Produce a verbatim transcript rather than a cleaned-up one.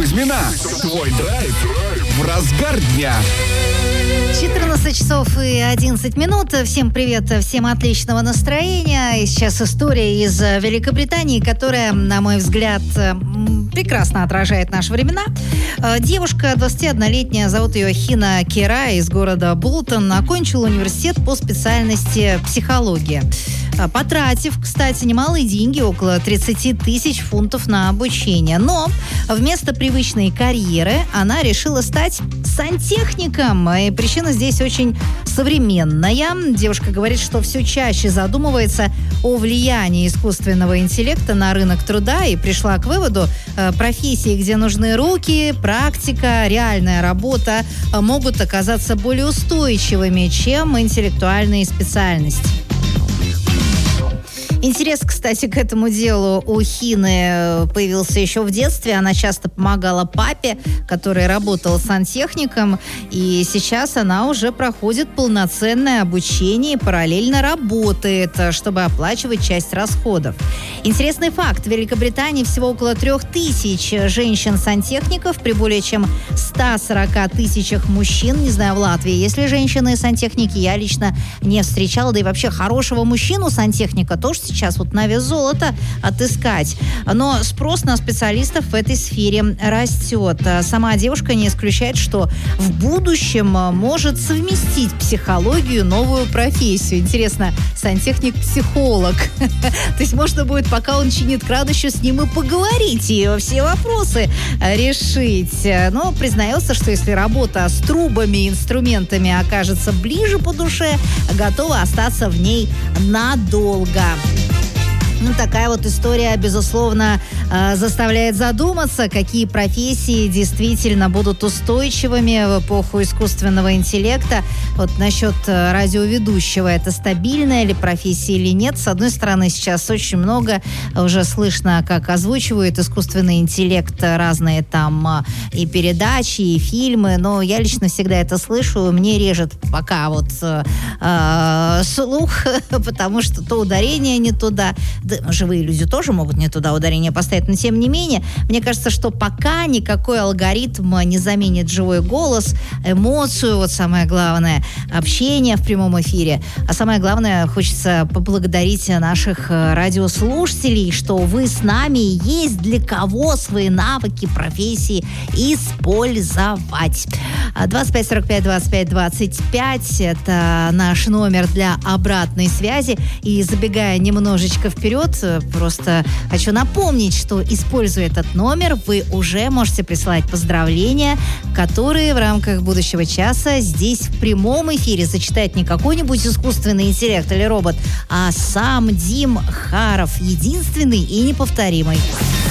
Кузьмина. Твой драйв в разгар дня. четырнадцать часов и одиннадцать минут. Всем привет, всем отличного настроения. И сейчас история из Великобритании, которая, на мой взгляд, прекрасно отражает наши времена. Девушка, двадцатиоднолетняя, зовут ее Хина Кера, из города Болтон, окончила университет по специальности психология. Потратив, кстати, немалые деньги, около тридцать тысяч фунтов на обучение. Но вместо привычной карьеры она решила стать сантехником. И причина здесь очень современная. Девушка говорит, что все чаще задумывается о влиянии искусственного интеллекта на рынок труда и пришла к выводу, профессии, где нужны руки, практика, реальная работа, могут оказаться более устойчивыми, чем интеллектуальные специальности. Интерес, кстати, к этому делу у Хины появился еще в детстве. Она часто помогала папе, который работал сантехником, и сейчас она уже проходит полноценное обучение и параллельно работает, чтобы оплачивать часть расходов. Интересный факт. В Великобритании всего около трех тысяч женщин-сантехников при более чем ста сорока тысячах мужчин. Не знаю, в Латвии есть ли женщины-сантехники, я лично не встречала. Да и вообще хорошего мужчину-сантехника тоже сейчас вот на вес золота отыскать. Но спрос на специалистов в этой сфере растет. Сама девушка не исключает, что в будущем может совместить психологию и новую профессию. Интересно, сантехник-психолог. То есть можно будет, пока он чинит кран, еще с ним и поговорить, и все вопросы решить. Но признается, что если работа с трубами и инструментами окажется ближе по душе, готова остаться в ней надолго. Ну, такая вот история, безусловно, э, заставляет задуматься, какие профессии действительно будут устойчивыми в эпоху искусственного интеллекта. Вот насчет радиоведущего, это стабильная ли профессия или нет. С одной стороны, сейчас очень много уже слышно, как озвучивает искусственный интеллект разные там и передачи, и фильмы, но я лично всегда это слышу, мне режет пока вот э, слух, потому что то ударение не туда. Живые люди тоже могут не туда ударение поставить, но тем не менее, мне кажется, что пока никакой алгоритм не заменит живой голос, эмоцию, вот самое главное, общение в прямом эфире. А самое главное, хочется поблагодарить наших радиослушателей, что вы с нами, и есть для кого свои навыки, профессии использовать. двадцать пять сорок пять двадцать пять двадцать пять это наш номер для обратной связи. И забегая немножечко вперед, просто хочу напомнить, что, используя этот номер, вы уже можете присылать поздравления, которые в рамках будущего часа здесь в прямом эфире зачитает не какой-нибудь искусственный интеллект или робот, а сам Дим Харов, единственный и неповторимый.